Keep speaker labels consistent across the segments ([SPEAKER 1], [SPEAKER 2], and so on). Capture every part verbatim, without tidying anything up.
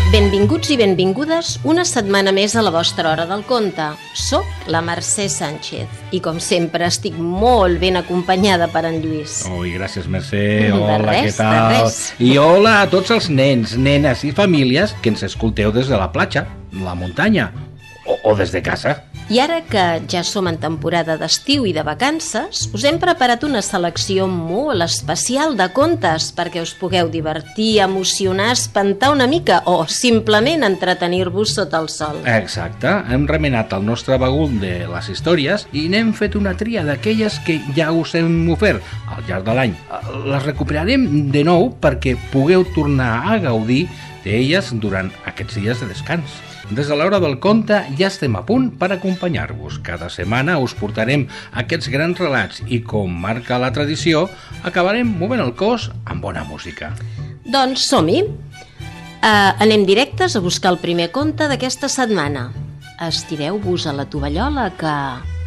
[SPEAKER 1] Benvinguts i benvingudes una setmana més a la vostra hora del conte. Soc la Mercè Sánchez i, com sempre, estic molt ben acompanyada per en Lluís.
[SPEAKER 2] Ui, gràcies, Mercè.
[SPEAKER 1] De
[SPEAKER 2] Hola,
[SPEAKER 1] res,
[SPEAKER 2] què tal?
[SPEAKER 1] de res.
[SPEAKER 2] I hola a tots els nens, nenes i famílies que ens escolteu des de la platja, la muntanya o, o des de casa.
[SPEAKER 1] I ara que ja som en temporada d'estiu i de vacances, us hem preparat una selecció molt especial de contes perquè us pugueu divertir, emocionar, espantar una mica o simplement entretenir-vos sota el sol.
[SPEAKER 2] Exacte, hem remenat el nostre bagul de les històries i n'hem fet una tria d'aquelles que ja us hem ofert al llarg de l'any. Les recuperarem de nou perquè pugueu tornar a gaudir d'elles durant aquests dies de descans. Des de l'hora del conte ja estem a punt per acompanyar-vos. Cada setmana us portarem aquests grans relats i, com marca la tradició, acabarem movent el cos amb bona música.
[SPEAKER 1] Doncs som-hi! Uh, anem directes a buscar el primer conte d'aquesta setmana. Estireu-vos a la tovallola que...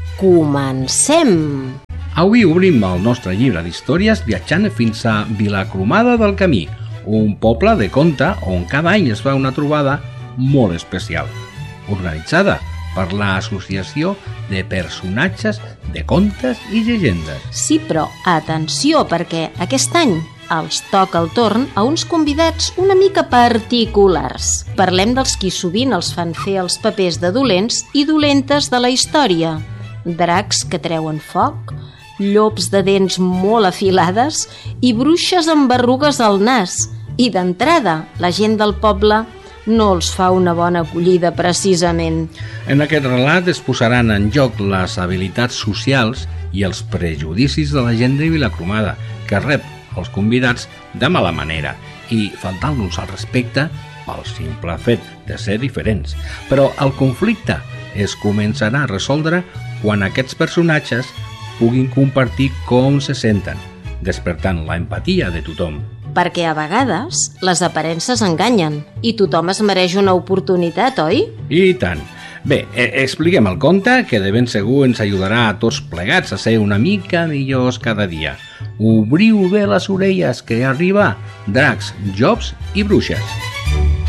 [SPEAKER 1] comencem!
[SPEAKER 2] Avui obrim el nostre llibre d'històries viatjant fins a Vilacromada del Camí, un poble de conte on cada any es fa una trobada molt especial, organitzada per l'Associació de Personatges de Contes i Llegendes.
[SPEAKER 1] Sí, però atenció, perquè aquest any els toca el torn a uns convidats una mica particulars. Parlem dels qui sovint els fan fer els papers de dolents i dolentes de la història. Dracs que treuen foc, llops de dents molt afilades i bruixes amb berrugues al nas. I d'entrada, la gent del poble no els fa una bona acollida precisament.
[SPEAKER 2] En aquest relat es posaran en joc les habilitats socials i els prejudicis de la gent de Vilacromada, que rep els convidats de mala manera i faltant-los al respecte pel simple fet de ser diferents. Però el conflicte es començarà a resoldre quan aquests personatges puguin compartir com se senten, despertant la empatia de tothom.
[SPEAKER 1] Perquè a vegades les aparences enganyen i tothom es mereix una oportunitat, oi?
[SPEAKER 2] I tant. Bé, eh, expliquem el conte, que de ben segur ens ajudarà a tots plegats a ser una mica millors cada dia. Obriu bé les orelles, que arriba Dracs, Llops i Bruixes.